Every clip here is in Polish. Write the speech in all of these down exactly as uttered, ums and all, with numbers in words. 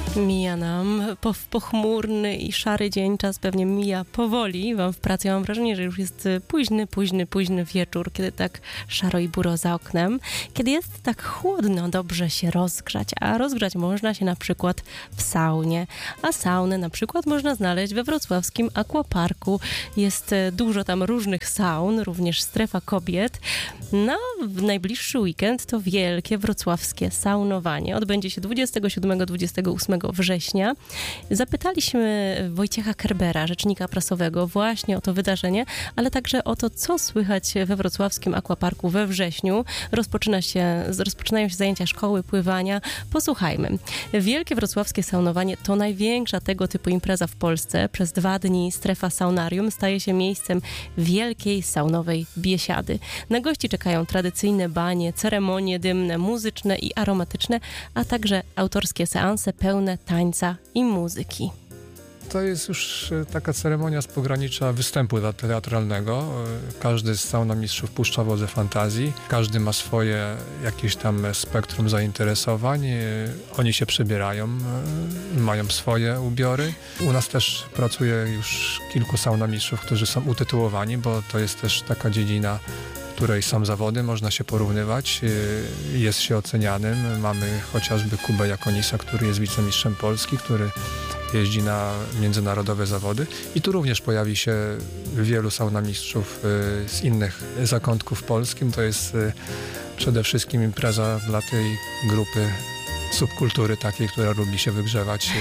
Mija nam po, pochmurny i szary dzień, czas pewnie mija powoli wam w pracy. Ja mam wrażenie, że już jest późny, późny, późny wieczór, kiedy tak szaro i buro za oknem. Kiedy jest tak chłodno, dobrze się rozgrzać, a rozgrzać można się na przykład w saunie. A saunę na przykład można znaleźć we wrocławskim Aquaparku. Jest dużo tam różnych saun, również strefa kobiet. No, w najbliższy weekend to wielkie wrocławskie saunowanie. Odbędzie się dwudziestego siódmego do dwudziestego ósmego września. Zapytaliśmy Wojciecha Kerbera, rzecznika prasowego, właśnie o to wydarzenie, ale także o to, co słychać we wrocławskim Aquaparku we wrześniu. Rozpoczyna się, rozpoczynają się zajęcia szkoły pływania. Posłuchajmy. Wielkie wrocławskie saunowanie to największa tego typu impreza w Polsce. Przez dwa dni strefa saunarium staje się miejscem wielkiej saunowej biesiady. Na gości czekają tradycyjne banie, ceremonie dymne, muzyczne i aromatyczne, a także autorskie seanse pełne tańca i muzyki. To jest już taka ceremonia z pogranicza występu teatralnego. Każdy z saunamistrzów puszcza wodze fantazji. Każdy ma swoje jakieś tam spektrum zainteresowań. Oni się przebierają, mają swoje ubiory. U nas też pracuje już kilku saunamistrzów, którzy są utytułowani, bo to jest też taka dziedzina, w której są zawody, można się porównywać, jest się ocenianym. Mamy chociażby Kubę Jakonisa, który jest wicemistrzem Polski, który jeździ na międzynarodowe zawody i tu również pojawi się wielu saunamistrzów z innych zakątków Polskim. To jest przede wszystkim impreza dla tej grupy subkultury takiej, która lubi się wygrzewać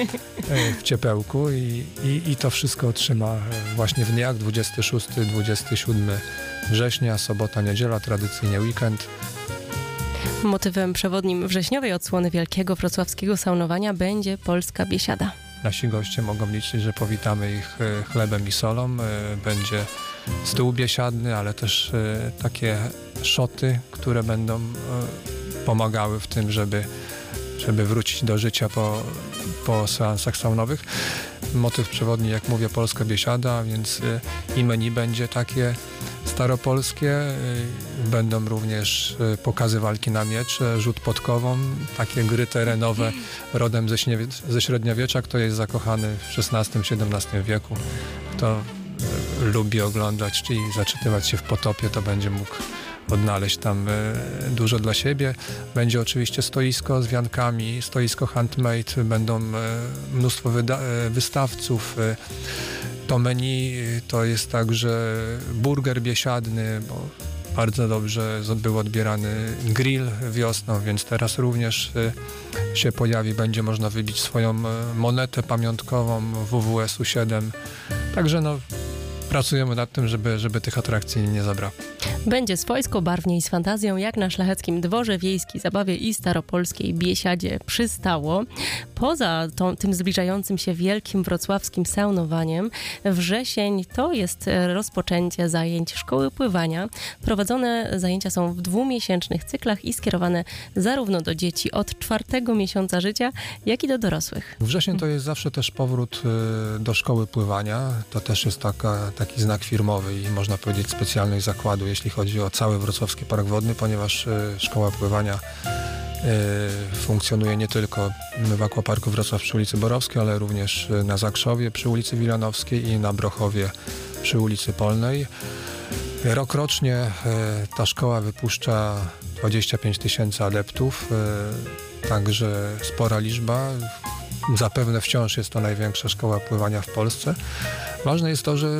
w ciepełku i, i, i to wszystko otrzyma właśnie w dniach dwudziestego szóstego do dwudziestego siódmego września, sobota, niedziela, tradycyjnie weekend. Motywem przewodnim wrześniowej odsłony wielkiego wrocławskiego saunowania będzie polska biesiada. Nasi goście mogą liczyć, że powitamy ich chlebem i solą. Będzie stół biesiadny, ale też takie szoty, które będą pomagały w tym, żeby, żeby wrócić do życia po, po seansach saunowych. Motyw przewodni, jak mówię, polska biesiada, więc i menu będzie takie staropolskie. Będą również pokazy walki na miecze, rzut podkową, takie gry terenowe rodem ze, śnie- ze średniowiecza. Kto jest zakochany w szesnastym siedemnastym wieku, kto lubi oglądać, czyli zaczytywać się w potopie, to będzie mógł odnaleźć tam dużo dla siebie. Będzie oczywiście stoisko z wiankami, stoisko handmade, będą mnóstwo wyda- wystawców. To menu to jest także burger biesiadny, bo bardzo dobrze był odbierany grill wiosną, więc teraz również się pojawi, będzie można wybić swoją monetę pamiątkową W W S u siedem. Także no, pracujemy nad tym, żeby, żeby tych atrakcji nie zabrakło. Będzie swojsko, barwnie i z fantazją, jak na szlacheckim dworze wiejskiej zabawie i staropolskiej biesiadzie przystało. Poza tą, tym zbliżającym się wielkim wrocławskim saunowaniem, wrzesień to jest rozpoczęcie zajęć szkoły pływania. Prowadzone zajęcia są w dwumiesięcznych cyklach i skierowane zarówno do dzieci od czwartego miesiąca życia, jak i do dorosłych. Wrzesień to jest zawsze też powrót do szkoły pływania. To też jest taka, taki znak firmowy i można powiedzieć specjalność zakładu, jeśli chodzi o cały Wrocławski Park Wodny, ponieważ szkoła pływania funkcjonuje nie tylko w Aquaparku Wrocław przy ulicy Borowskiej, ale również na Zakrzowie przy ulicy Wilanowskiej i na Brochowie przy ulicy Polnej. Rokrocznie ta szkoła wypuszcza dwadzieścia pięć tysięcy adeptów, także spora liczba. Zapewne wciąż jest to największa szkoła pływania w Polsce. Ważne jest to, że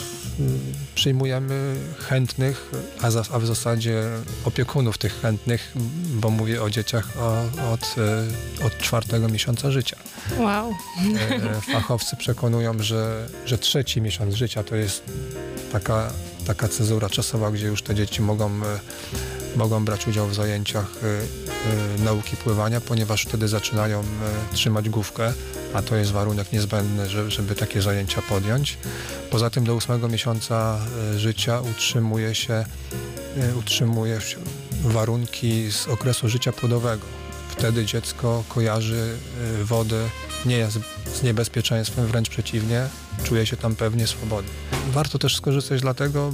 przyjmujemy chętnych, a, za, a w zasadzie opiekunów tych chętnych, bo mówię o dzieciach o, od, od czwartego miesiąca życia. Wow. Fachowcy przekonują, że, że trzeci miesiąc życia to jest taka, taka cezura czasowa, gdzie już te dzieci mogą, mogą brać udział w zajęciach nauki pływania, ponieważ wtedy zaczynają trzymać główkę, a to jest warunek niezbędny, żeby takie zajęcia podjąć. Poza tym do ósmego miesiąca życia utrzymuje się, utrzymuje warunki z okresu życia płodowego. Wtedy dziecko kojarzy wodę nie z, z niebezpieczeństwem, wręcz przeciwnie, czuje się tam pewnie swobodnie. Warto też skorzystać dlatego,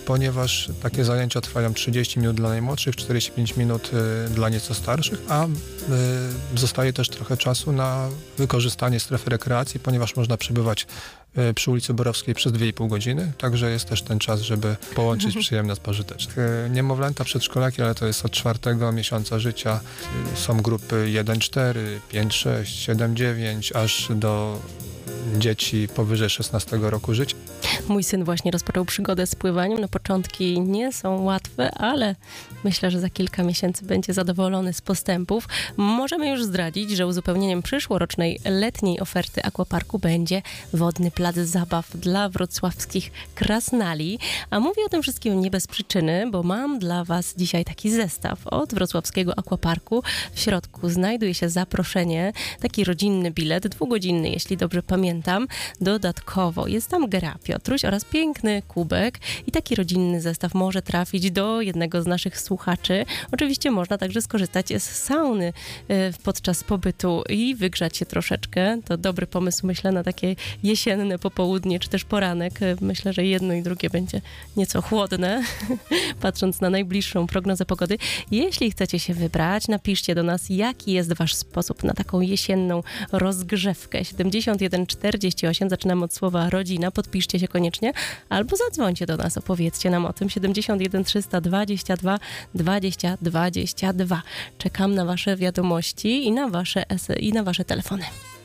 ponieważ takie zajęcia trwają trzydzieści minut dla najmłodszych, czterdzieści pięć minut y, dla nieco starszych, a y, zostaje też trochę czasu na wykorzystanie strefy rekreacji, ponieważ można przebywać y, przy ulicy Borowskiej przez dwie i pół godziny, także jest też ten czas, żeby połączyć przyjemne z pożytecznym. Y, niemowlęta, przedszkolaki, ale to jest od czwartego miesiąca życia. Y, są grupy jeden cztery, pięć sześć, siedem dziewięć, aż do dzieci powyżej szesnastego roku życia. Mój syn właśnie rozpoczął przygodę z pływaniem. No początki nie są łatwe, ale myślę, że za kilka miesięcy będzie zadowolony z postępów. Możemy już zdradzić, że uzupełnieniem przyszłorocznej letniej oferty aquaparku będzie wodny plac zabaw dla wrocławskich krasnali. A mówię o tym wszystkim nie bez przyczyny, bo mam dla was dzisiaj taki zestaw od wrocławskiego aquaparku. W środku znajduje się zaproszenie, taki rodzinny bilet, dwugodzinny, jeśli dobrze pamiętam. Dodatkowo jest tam gra Piotruś oraz piękny kubek i taki rodzinny zestaw może trafić do jednego z naszych słuchaczy. Oczywiście można także skorzystać z sauny podczas pobytu i wygrzać się troszeczkę. To dobry pomysł, myślę, na takie jesienne popołudnie czy też poranek. Myślę, że jedno i drugie będzie nieco chłodne, patrząc na najbliższą prognozę pogody. Jeśli chcecie się wybrać, napiszcie do nas, jaki jest wasz sposób na taką jesienną rozgrzewkę. siedemdziesiąt jeden czterdzieści osiem, zaczynamy od słowa rodzina, podpiszcie się koniecznie, albo zadzwońcie do nas, opowiedzcie nam o tym. siedemdziesiąt jeden trzysta dwadzieścia dwa dwadzieścia dwadzieścia dwa. Czekam na wasze wiadomości i na wasze, i na wasze telefony.